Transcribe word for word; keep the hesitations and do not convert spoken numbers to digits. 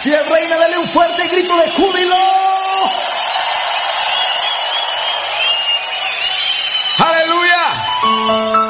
Si es reina, dale un fuerte grito de júbilo.